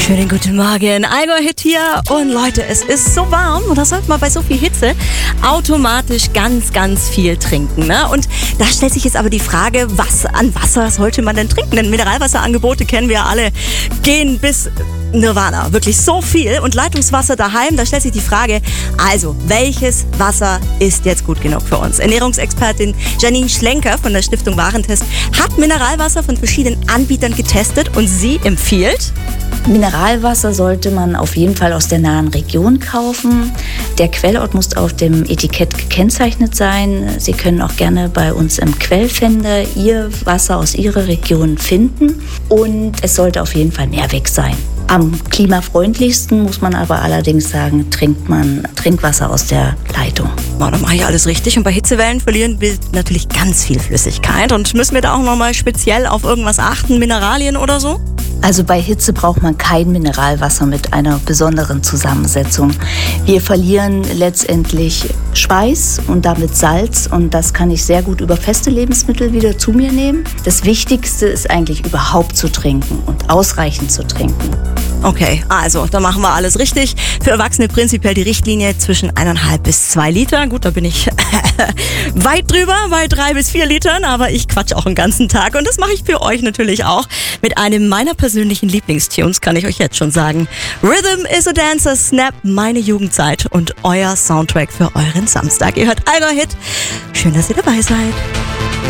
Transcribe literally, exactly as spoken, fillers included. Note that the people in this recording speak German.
Schönen guten Morgen, Allgäu Hit hier und Leute, es ist so warm und das sollte man bei so viel Hitze automatisch ganz, ganz viel trinken. Ne? Und da stellt sich jetzt aber die Frage, was an Wasser sollte man denn trinken? Denn Mineralwasserangebote kennen wir alle, gehen bis Nirvana, wirklich so viel. Und Leitungswasser daheim, da stellt sich die Frage, also welches Wasser ist jetzt gut genug für uns? Ernährungsexpertin Janine Schlenker von der Stiftung Warentest hat Mineralwasser von verschiedenen Anbietern getestet und sie empfiehlt: Mineralwasser sollte man auf jeden Fall aus der nahen Region kaufen. Der Quellort muss auf dem Etikett gekennzeichnet sein. Sie können auch gerne bei uns im Quellfinder Ihr Wasser aus Ihrer Region finden. Und es sollte auf jeden Fall Mehrweg sein. Am klimafreundlichsten, muss man aber allerdings sagen, trinkt man Trinkwasser aus der Leitung. Na, dann mache ich alles richtig. Und bei Hitzewellen verlieren wir natürlich ganz viel Flüssigkeit. Und müssen wir da auch nochmal speziell auf irgendwas achten, Mineralien oder so? Also bei Hitze braucht man kein Mineralwasser mit einer besonderen Zusammensetzung. Wir verlieren letztendlich Schweiß und damit Salz und das kann ich sehr gut über feste Lebensmittel wieder zu mir nehmen. Das Wichtigste ist eigentlich überhaupt zu trinken und ausreichend zu trinken. Okay, also da machen wir alles richtig. Für Erwachsene prinzipiell die Richtlinie zwischen eineinhalb bis zwei Liter. Gut, da bin ich weit drüber bei drei bis vier Litern, aber ich quatsch auch den ganzen Tag und das mache ich für euch natürlich auch mit einem meiner persönlichen Lieblingstunes, kann ich euch jetzt schon sagen. Rhythm is a Dancer, Snap, meine Jugendzeit und euer Soundtrack für euren Samstag. Ihr hört Allgäu Hit. Schön, dass ihr dabei seid.